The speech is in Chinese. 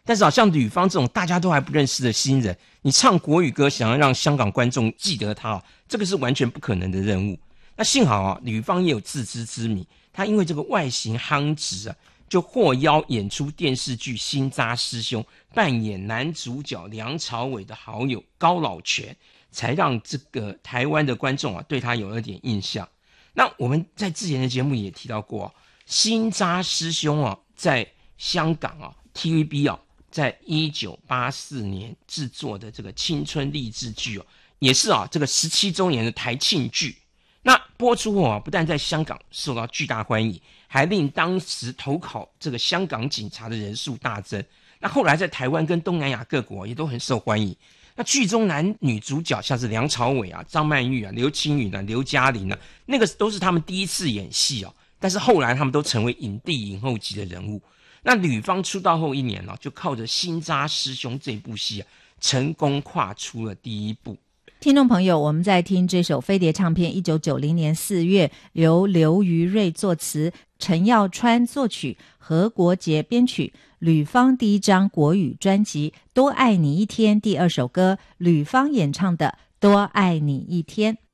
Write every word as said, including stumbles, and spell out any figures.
但是好像吕方这种大家都还不认识的新人，你唱国语歌想要让香港观众记得他、哦、这个是完全不可能的任务。那幸好啊，吕方也有自知之明，他因为这个外形夯直啊，就获邀演出电视剧《新扎师兄》，扮演男主角梁朝伟的好友高老全，才让这个台湾的观众啊对他有了点印象。那我们在之前的节目也提到过、啊，新扎师兄啊，在香港啊 T V B 啊，在一九八四年制作的这个青春励志剧哦、啊，也是啊这个十七周年的台庆剧。那播出后啊，不但在香港受到巨大欢迎，还令当时投考这个香港警察的人数大增。那后来在台湾跟东南亚各国也都很受欢迎。那剧中男女主角像是梁朝伟啊、张曼玉啊、刘青云啊、刘嘉玲啊，那个都是他们第一次演戏哦。但是后来他们都成为影帝影后级的人物。那吕方出道后一年哦，就靠着《新扎师兄》这部戏啊，成功跨出了第一步。 听众朋友，我们在听这首飞碟唱片一九九零年四月由刘于瑞作词，陈耀川作曲，何国杰编曲，吕方第一张国语专辑《多爱你一天》第二首歌，吕方演唱的《多爱你一天》。